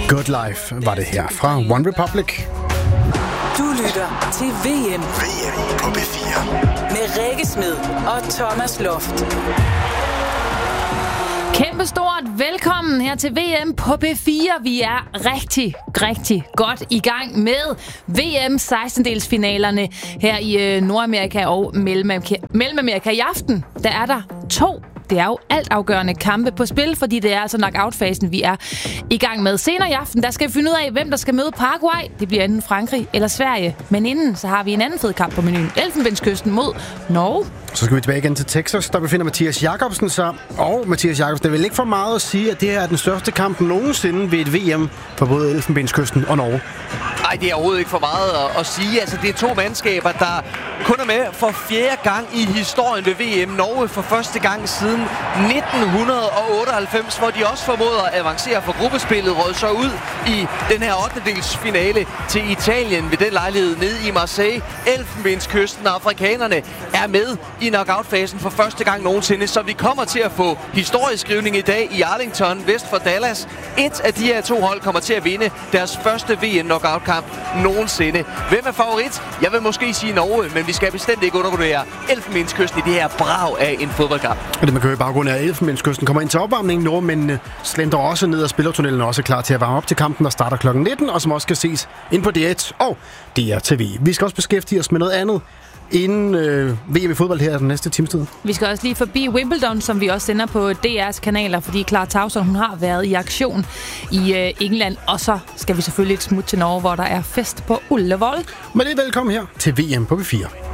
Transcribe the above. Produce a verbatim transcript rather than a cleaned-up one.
Good Life var det her fra One Republic. Du lytter til V M. V M på P fire. Med Rikke Smed og Thomas Loft. Kæmpe stort velkommen her til V M på P fire. Vi er rigtig, rigtig godt i gang med V M sekstendelsfinalerne her i Nordamerika og Mellemamerika. Mellemamerika i aften, der er der to. Det er jo altafgørende kampe på spil, fordi det er altså knockout-fasen, vi er i gang med. Senere i aften, der skal vi finde ud af, hvem der skal møde Paraguay. Det bliver enten Frankrig eller Sverige. Men inden, så har vi en anden fed kamp på menuen. Elfenbenskysten mod Norge. Så skal vi tilbage igen til Texas, der befinder Mathias Jacobsen sig. Og Mathias Jacobsen, det er vel ikke for meget at sige, at det her er den største kamp nogensinde ved et V M for både Elfenbenskysten og Norge. Nej, det er overhovedet ikke for meget at, at sige. Altså, det er to mandskaber, der kun er med for fjerde gang i historien ved V M. Norge for første gang siden nitten otteoghalvfems, hvor de også formåede at avancere for gruppespillet, rød så ud i den her ottendedels finale til Italien ved den lejlighed nede i Marseille. Elfenbenskysten og afrikanerne er med i knockout-fasen for første gang nogensinde, så vi kommer til at få historieskrivning i dag i Arlington, vest for Dallas. Et af de her to hold kommer til at vinde deres første V M knockout-kamp nogensinde. Hvem er favorit? Jeg vil måske sige Norge, men vi skal bestemt ikke undervurdere Elfenbenskysten i det her brag af en fodboldkamp. Og det man kan høre i baggrunden er, at Elfenbenskysten kommer ind til opvarmning. Nordmændene slender også ned, og spillertunnelen er også klar til at varme op til kampen, der starter klokken nitten, og som også skal ses ind på D et og D R T V. Vi skal også beskæftige os med noget andet inden øh, V M i fodbold her den næste times tid. Vi skal også lige forbi Wimbledon, som vi også sender på D R's kanaler, fordi Clara Tauson, hun har været i aktion i øh, England. Og så skal vi selvfølgelig et smut til Norge, hvor der er fest på Ullevål. Men det er velkommen her til V M på P fire.